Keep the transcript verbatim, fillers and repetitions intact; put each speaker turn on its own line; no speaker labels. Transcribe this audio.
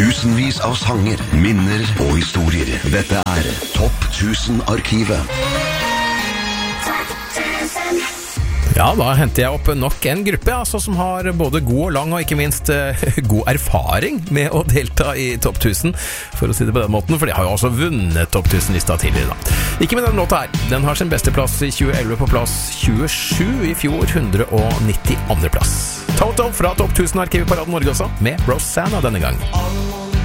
Tusenvis av sanger, minner og historier. Dette er Topp tusen-arkivet.
Ja, da henter jeg opp nok en gruppe altså, som har både god og lang og ikke minst eh, god erfaring med å delta i Topp tusen, for å si det på den måten, for de har jo også vunnet Topp tusen-lista tidligere da. Ikke med den låta her. Den har sin beste plass i tjue elleve på plass tjuesju, i fjor hundre og nitti andre plass. Toto fra Topp tusen-arkivet på Radio Norge også, med Rosanna denne gang.